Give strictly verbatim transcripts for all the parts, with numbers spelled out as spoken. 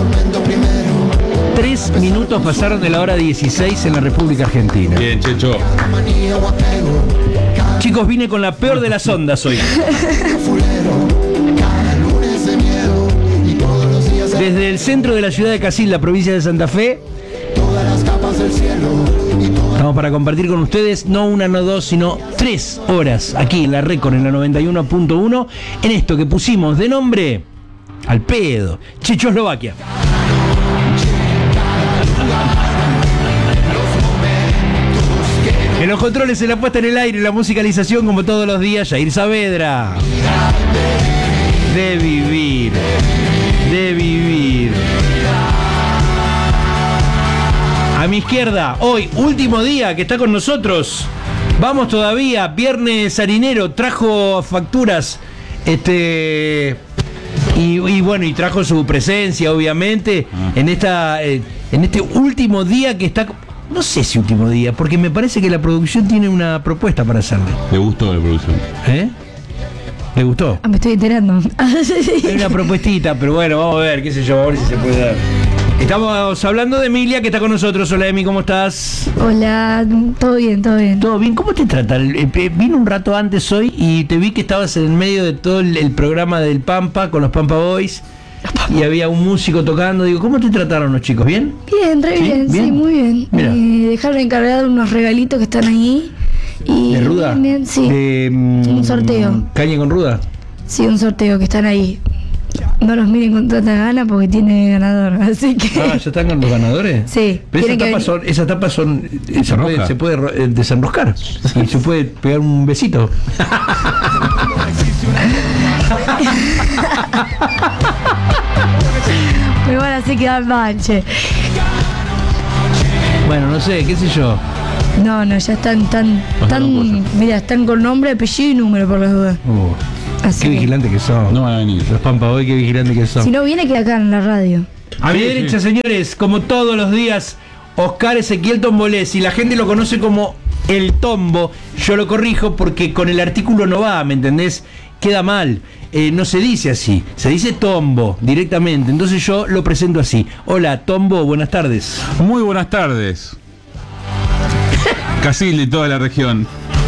Tres minutos pasaron de la hora dieciséis en la República Argentina. Bien, Checho. Chicos, vine con la peor de las ondas hoy. Desde el centro de la ciudad de Casil, la provincia de Santa Fe, estamos para compartir con ustedes no una, no dos, sino tres horas aquí en la Récord, en la noventa y uno punto uno, en esto que pusimos de nombre al pedo, Chechoslovaquia. En los controles, en la puesta en el aire, la musicalización, como todos los días, Jair Saavedra. De vivir, de vivir. A mi izquierda, hoy, último día que está con nosotros. Vamos todavía, viernes harinero, trajo facturas, este... Y, y bueno, y trajo su presencia, obviamente, ah. en esta, eh, en este último día que está... No sé si último día, porque me parece que la producción tiene una propuesta para hacerle. ¿Le gustó la producción? ¿Eh? ¿Le gustó? Ah, me estoy enterando. Hay una propuestita, pero bueno, vamos a ver, qué sé yo, a ver si se puede dar. Estamos hablando de Emilia, que está con nosotros. Hola, Emi, ¿cómo estás? Hola, todo bien, todo bien. ¿Todo bien? ¿Cómo te tratan? Vine un rato antes hoy y te vi que estabas en medio de todo el, el programa del Pampa, con los Pampa Boys. Y había un músico tocando. Digo, ¿cómo te trataron los chicos? ¿Bien? Bien, re ¿Sí? bien, ¿Bien? sí, muy bien. Me dejaron encargar unos regalitos que están ahí. Y ¿De ruda? Bien, bien, sí. De, um, un sorteo. ¿Caña con ruda? Sí, un sorteo que están ahí. No los miren con tanta gana porque tiene ganador, así que... Ah, ¿ya están con los ganadores? Sí. Pero esas tapas son, esas tapas son, se puede, se puede desenroscar y se puede pegar un besito. Me van a hacer quedar mal, che. Bueno, no sé, qué sé yo. No, no, ya están tan, tan, mira, están con nombre, apellido y número por las dudas. Uh. Así qué que, vigilante que son. No van a venir. Los Pampa Boy, qué vigilante que son. Si no viene, queda acá en la radio. A mi sí, derecha, sí. Señores, como todos los días, Oscar Ezequiel Tombolés. Y la gente lo conoce como El Tombo. Yo lo corrijo porque con el artículo no va, ¿me entendés? Queda mal. Eh, no se dice así. Se dice Tombo directamente. Entonces yo lo presento así. Hola, Tombo, buenas tardes. Muy buenas tardes. Casil de toda la región.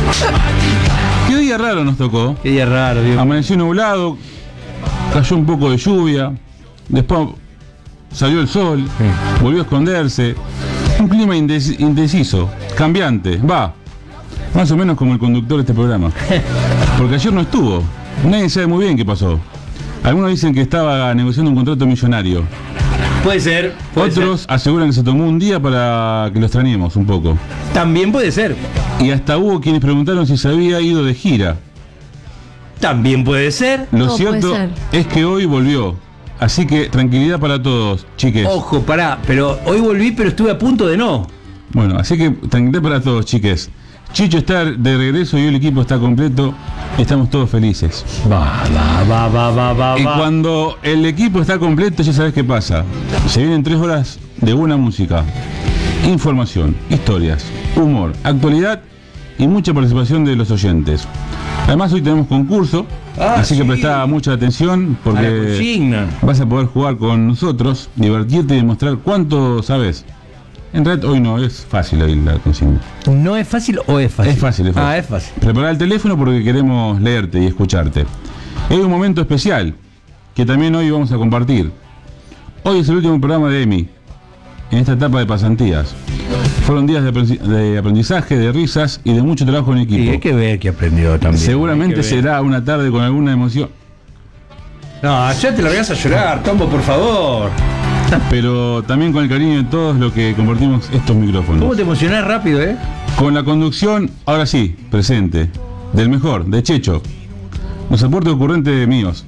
Qué día raro nos tocó. Qué día raro, Dios. Amaneció nublado, cayó un poco de lluvia, después salió el sol, sí. Volvió a esconderse. Un clima indes- indeciso, cambiante, va. Más o menos como el conductor de este programa. Porque ayer no estuvo. Nadie sabe muy bien qué pasó. Algunos dicen que estaba negociando un contrato millonario. Puede ser. Puede Otros ser. aseguran que se tomó un día para que lo extrañemos un poco. También puede ser. Y hasta hubo quienes preguntaron si se había ido de gira. También puede ser. Lo no, cierto es que hoy volvió. Así que tranquilidad para todos, chiques. Ojo, pará, pero hoy volví, pero estuve a punto de no. Bueno, así que tranquilidad para todos, chiques. Chicho está de regreso y hoy el equipo está completo. Estamos todos felices. Va, va, va, va, va, va. Y cuando el equipo está completo, ya sabes qué pasa. Se vienen tres horas de buena música, información, historias, humor, actualidad y mucha participación de los oyentes. Además hoy tenemos concurso, ah, así sí. que presta mucha atención porque vas a poder jugar con nosotros, divertirte y demostrar cuánto sabes. En realidad hoy no es fácil hoy la consigna. ¿No es fácil o es fácil? Es fácil, es fácil. Ah, es fácil. Prepara el teléfono porque queremos leerte y escucharte. Hay un momento especial que también hoy vamos a compartir. Hoy es el último programa de Emi en esta etapa de pasantías. Fueron días de aprendizaje, de risas y de mucho trabajo en equipo. Y hay que ver que aprendió también. Seguramente será una tarde con alguna emoción. No, ya te largás a llorar, Tombo, por favor. Pero también con el cariño de todos los que compartimos estos micrófonos. ¿Cómo te emocionás rápido, eh? Con la conducción, ahora sí, presente, del mejor, de Checho. Los aportes ocurrentes míos.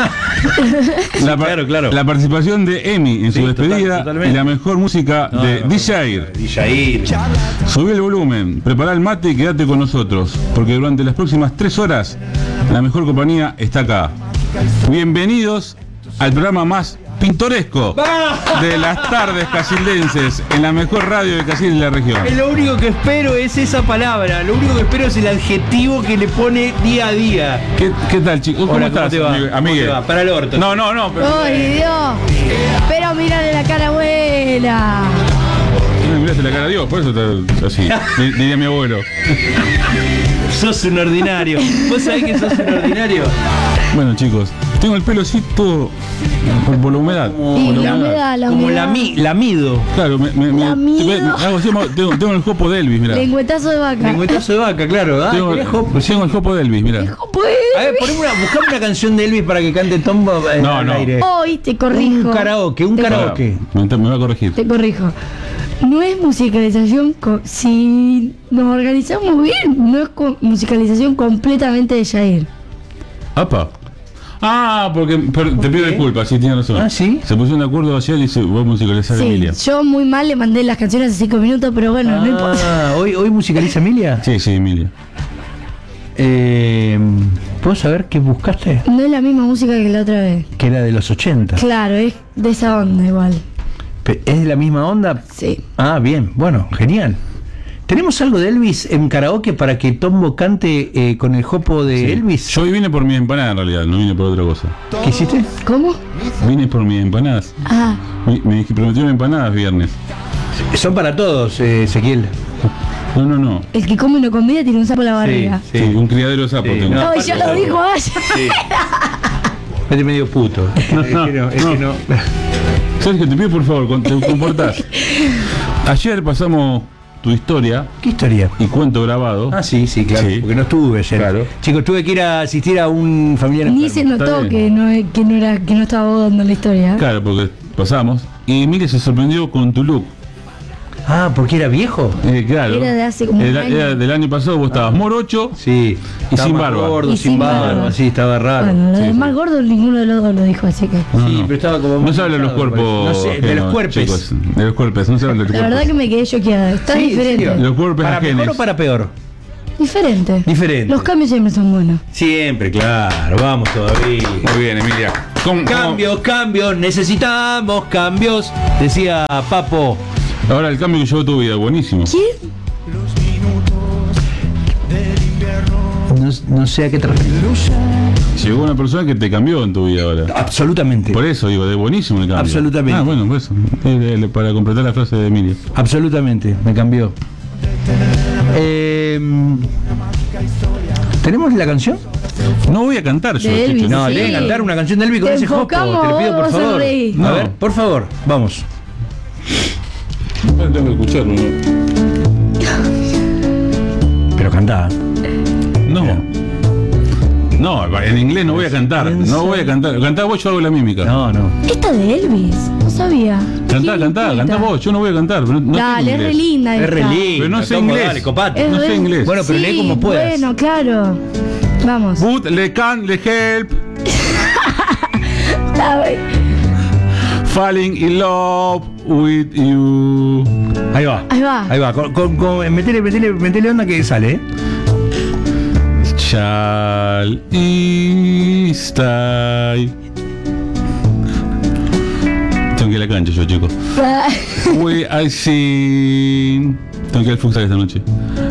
la, sí, claro, claro. La participación de Emi en sí, su despedida total, y la mejor música no, de no, D J. D J. Subí el volumen, prepara el mate y quédate con nosotros, porque durante las próximas tres horas la mejor compañía está acá. Bienvenidos al programa más pintoresco de las tardes casildenses en la mejor radio de Casil de la región. Lo único que espero es esa palabra, lo único que espero es el adjetivo que le pone día a día. ¿Qué, qué tal, chicos? ¿Cómo Hola, estás, ¿cómo te va? amigo? ¿Cómo te va? Para el orto. No, no, no. Pero... ¡Ay, Dios! Pero mira Dígamela. No me miraste la cara a Dios, por eso te, así, di- diría mi abuelo. Sos un ordinario. ¿Vos sabés que sos un ordinario? Bueno, chicos, tengo el pelo así todo por, por la humedad. Y por la humedad, la Como humedad. la, mi, la mido. Claro, me, me, me, La mido. me- me- hago así, tengo, tengo el jopo de Elvis, mira. Lengüetazo de vaca. Lengüetazo de vaca, claro. Ah, Tengo, querés jopo. tengo el jopo de Elvis, mira. Pues, A ver, poneme una, buscame una canción de Elvis para que cante Tombo eh, No, al no. aire. hoy te corrijo. Un karaoke, un Te- karaoke. Me, me va a corregir. Te corrijo. No es musicalización, co- si nos organizamos bien, no es co- musicalización completamente de Jair. Apa. Ah, porque pero, te pido qué? disculpas, sí, tienes razón. Ah, ¿sí? Se pusieron de acuerdo ayer y se va a musicalizar a Sí, Emilia. yo muy mal le mandé las canciones hace cinco minutos, pero bueno, no importa. Ah, ¿hoy, ¿hoy musicaliza Emilia? Sí, sí, Emilia. Eh, ¿Puedo saber qué buscaste? No es la misma música que la otra vez. Que era de los ochenta. Claro, es de esa onda igual. Pe- ¿Es de la misma onda? Sí. Ah, bien, bueno, genial. ¿Tenemos algo de Elvis en karaoke para que Tombo cante eh, con el jopo de Sí. Elvis? Yo hoy vine por mis empanadas en realidad, no vine por otra cosa. ¿Qué hiciste? ¿Cómo? Vine por mis empanadas. Ah, Me, me prometieron empanadas viernes. Son para todos, eh, Ezequiel. No, no, no. el que come no comida tiene un sapo en la barriga. Sí, un criadero de sapos Sí, tengo. no. No, ya lo dijo ayer. Es de medio puto. No, es que no, es no. que no. Sergio, te pido por favor, con- te comportás. Ayer pasamos tu historia ¿Qué historia? y cuento grabado. Ah, sí, sí, claro. Sí. Porque no estuve ayer. Claro. Chicos, tuve que ir a asistir a un familiar Ni enfermo. se notó Está que bien. no, que no era que no estaba vos dando la historia. Claro, porque pasamos. Y Emilia se sorprendió con tu look. Ah, ¿porque era viejo? Eh, claro. Era de hace como un Era, año. era del año pasado, vos estabas morocho. Sí. Y Estaba sin más barba. Gordo, Y sin, sin barba. barba. Sí, estaba raro. Bueno, lo Sí, demás sí. gordo ninguno de los dos lo dijo, así que. No, Sí, no. pero estaba como No más se habla de los hinchado, cuerpos. no sé, de ajenos, los cuerpos. chicos. De los cuerpos, no se habla de los La cuerpos. verdad que me quedé choqueada. Está Sí, ¿en diferente. serio? Los cuerpos ¿Para ajenos. mejor o para peor? Diferente. Diferente. Los cambios siempre son buenos. Siempre, claro. Vamos todavía. Muy bien, Emilia. ¿Cómo- cómo- Cambios, cambios, necesitamos cambios, decía Papo. Ahora el cambio que llevó tu vida, buenísimo. ¿Quién? No, no sé a qué te refieres. Llegó una persona que te cambió en tu vida ahora. Absolutamente. Por eso digo, de buenísimo el cambio. Absolutamente. Ah, bueno, por eso. Eh, de- de- Para completar la frase de Emilia. Absolutamente, me cambió. Eh, ¿Tenemos la canción? No voy a cantar yo. De chicho. Elvis, No, sí. debe cantar una canción de Elvis con Te ese jopo. enfocamos, Te lo pido por vamos a favor. reír. A No. ver, por favor, vamos. Ah, tengo que escucharlo, ¿no? Pero cantá. No. No, en inglés no voy a cantar. No voy a cantar. Cantá vos, yo hago la mímica. No, no. Esta de Elvis, no sabía. Cantá, ¿Quién cantá, importa? cantá vos. Yo no voy a cantar. Pero no Dale, tengo es re inglés. linda Es esta. re lindo. Pero no sé Tomo, inglés. Dale, copate. Es No sé re- inglés. Bueno, pero lee como puedas. Bueno, claro. Vamos. But le can le help Ay, falling in love with you. Ahí va. Ahí va. Ahí va. Con, con, con- metele, metele, metele onda que sale, ¿eh? Shall I stay? Tengo que ir a la cancha yo, chicos. We I sing. Tengo que ir al futsal esta noche.